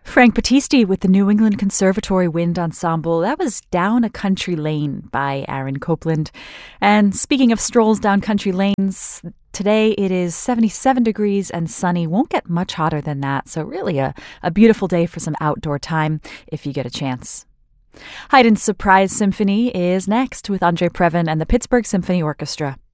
Frank Battisti with the New England Conservatory Wind Ensemble. That was Down a Country Lane by Aaron Copland. And speaking of strolls down country lanes, today it is 77 degrees and sunny. Won't get much hotter than that. So really a beautiful day for some outdoor time if you get a chance. Haydn's Surprise Symphony is next with Andre Previn and the Pittsburgh Symphony Orchestra.